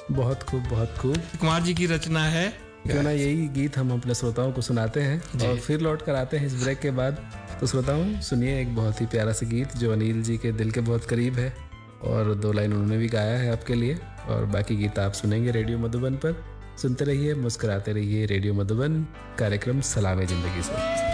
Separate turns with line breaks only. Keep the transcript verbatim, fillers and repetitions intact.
बहुत खूब, बहुत खूब।
कुमार जी की रचना है।
क्यों ना यही गीत हम अपने श्रोताओं को सुनाते हैं और फिर लौट कर आते हैं इस ब्रेक के बाद। तो श्रोताओं सुनिए एक बहुत ही प्यारा सा गीत जो अनिल जी के दिल के बहुत करीब है और दो लाइन उन्होंने भी गाया है आपके लिए, और बाकी गीत आप सुनेंगे रेडियो मधुबन पर। सुनते रहिए, मुस्कुराते रहिए। रेडियो मधुबन, कार्यक्रम सलामे जिंदगी से।